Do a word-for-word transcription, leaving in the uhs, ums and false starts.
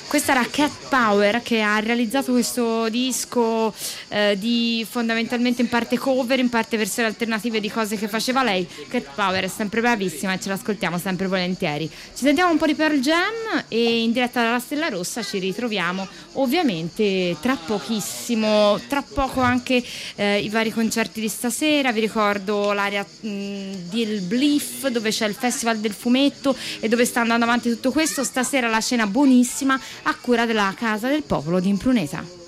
Questa era Cat Power, che ha realizzato questo disco eh, di fondamentalmente in parte cover, in parte versioni alternative di cose che faceva lei. Cat Power è sempre bravissima e ce l'ascoltiamo sempre volentieri. Ci sentiamo un po' di Pearl Jam e in diretta dalla Stella Rossa ci ritroviamo ovviamente tra pochissimo, tra poco anche eh, i vari concerti di stasera. Vi ricordo l'area mh, del Bliff, dove c'è il Festival del Fumetto e dove sta andando avanti tutto questo. Stasera la cena buonissima a cura della Casa del Popolo di Impruneta.